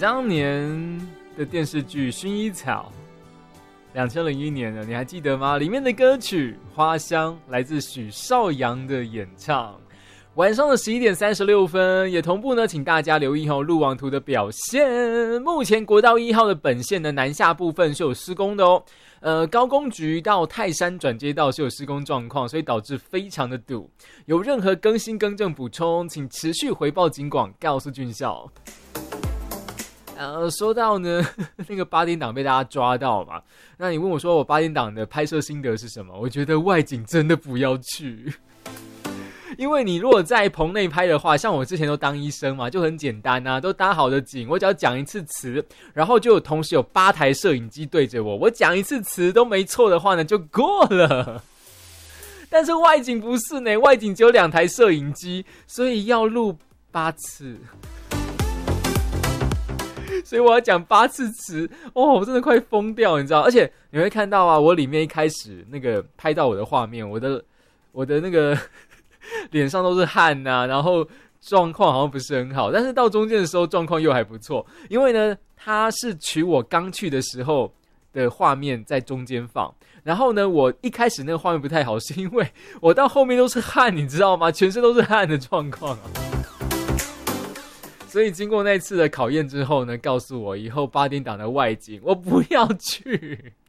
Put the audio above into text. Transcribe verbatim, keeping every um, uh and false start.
当年的电视剧《薰衣草》，两千零一年的，你还记得吗？里面的歌曲《花香》来自许绍洋的演唱。晚上的十一点三十六分，也同步呢，请大家留意哦，路网图的表现。目前国道一号的本线的南下部分是有施工的哦，呃，高工局到泰山转接道是有施工状况，所以导致非常的堵。有任何更新更正补充，请持续回报警广，告诉军校。呃，说到呢，那个八点档被大家抓到嘛，那你问我说我八点档的拍摄心得是什么？我觉得外景真的不要去。因为你如果在棚内拍的话，像我之前都当医生嘛，就很简单啊，都搭好的景，我只要讲一次词，然后就有同时有八台摄影机对着我，我讲一次词都没错的话呢，就过了。但是外景不是呢，外景只有两台摄影机，所以要录八次，所以我要讲八次词，哦，我真的快疯掉，你知道？而且你会看到啊，我里面一开始那个拍到我的画面，我的我的那个。脸上都是汗啊，然后状况好像不是很好，但是到中间的时候状况又还不错，因为呢，他是取我刚去的时候的画面在中间放，然后呢，我一开始那个画面不太好，是因为我到后面都是汗，你知道吗？全身都是汗的状况啊。所以经过那次的考验之后呢，告诉我以后八点档的外景我不要去。